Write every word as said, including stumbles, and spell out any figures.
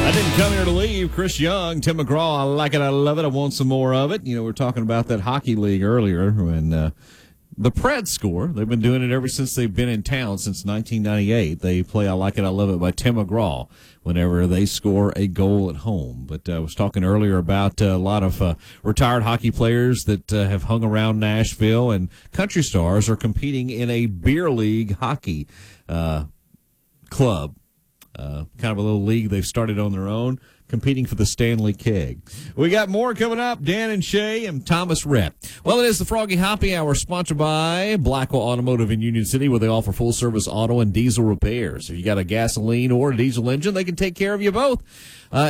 I didn't come here to leave. Chris Young, Tim McGraw, I like it, I love it, I want some more of it. You know, we were talking about that hockey league earlier when uh, the Preds score. They've been doing it ever since they've been in town, since nineteen ninety-eight. They play I Like It, I Love It by Tim McGraw whenever they score a goal at home. But uh, I was talking earlier about uh, a lot of uh, retired hockey players that uh, have hung around Nashville, and country stars are competing in a beer league hockey uh, club. Uh, kind of a little league they've started on their own, competing for the Stanley Keg. We got more coming up. Dan and Shay and Thomas Rhett. Well, it is the Froggy Hoppy Hour, sponsored by Blackwell Automotive in Union City, where they offer full-service auto and diesel repairs. If you got a gasoline or a diesel engine, they can take care of you both. Uh,